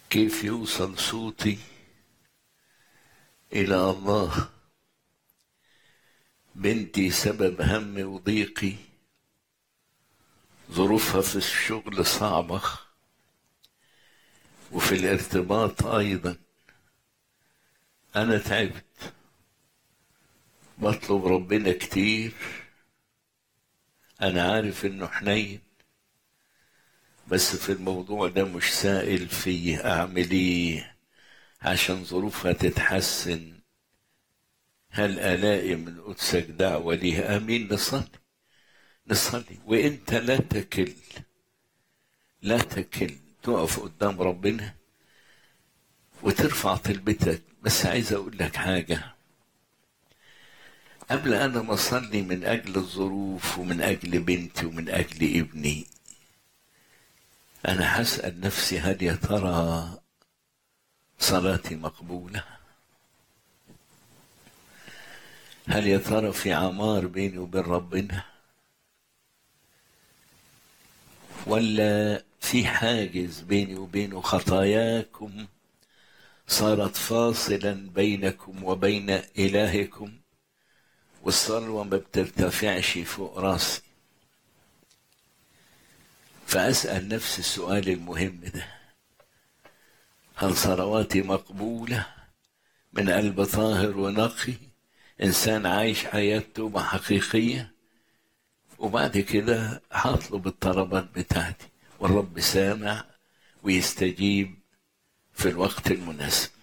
كيف يوصل صوتي إلى الله؟ بنتي سبب همي وضيقي، ظروفها في الشغل صعبة وفي الارتباط أيضا. أنا تعبت، بطلب ربنا كتير، أنا عارف إنه حنين، بس في الموضوع ده مش سائل فيه أعمل إيه عشان ظروفها تتحسن. هل ألاقي من قدسك دعوة ليها؟ آمين. نصلي وإنت لا تكل تقف قدام ربنا وترفع طلبتك. بس عايز أقول لك حاجة قبل أنا ما أصلي من أجل الظروف ومن أجل بنتي ومن أجل ابني، أنا هسأل نفسي هل يا ترى صلاتي مقبولة؟ هل يا ترى في عمار بيني وبين ربنا، ولا في حاجز بيني وبينه؟ خطاياكم صارت فاصلا بينكم وبين إلهكم، والصلوة ما بترتفعش فوق راسي. فأسأل نفسي السؤال المهم ده: هل صلواتي مقبولة من قلب طاهر ونقي، إنسان عايش حياة توبة حقيقية؟ وبعد كده هطلب الطلبات بتاعتي، والرب سامع ويستجيب في الوقت المناسب.